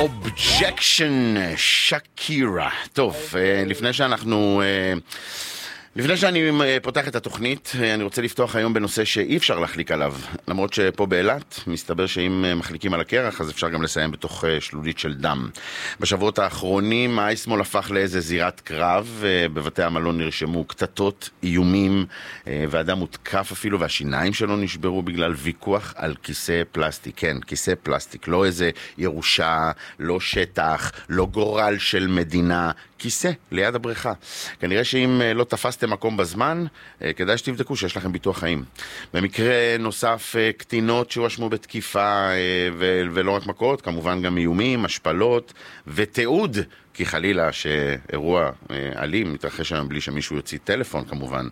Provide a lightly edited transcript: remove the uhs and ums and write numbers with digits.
אובג'קשן, שקירה. טוב, לפני שאני פותח את התוכנית, אני רוצה לפתוח היום בנושא שאי אפשר להחליק עליו. למרות שפה באילת, מסתבר שאם מחליקים על הקרח, אז אפשר גם לסיים בתוך שלולית של דם. בשבועות האחרונים, האיסמול הפך לאיזה זירת קרב. בבתי המלון נרשמו קטטות, איומים, ואדם מותקף אפילו, והשיניים שלו נשברו בגלל ויכוח על כיסא פלסטיק. כן, כיסא פלסטיק. לא איזה ירושה, לא שטח, לא גורל של מדינה. כיסא ליד הבריכה. כנראה שאם לא תפסתם מקום בזמן, כדאי שתבדקו שיש לכם ביטוח חיים. במקרה נוסף, קטינות שהואשמו בתקיפה, ולא רק מכות, כמובן גם איומים, השפלות ותיעוד, כי חלילה שאירוע אלים מתרחש היום בלי שמישהו יוציא טלפון כמובן,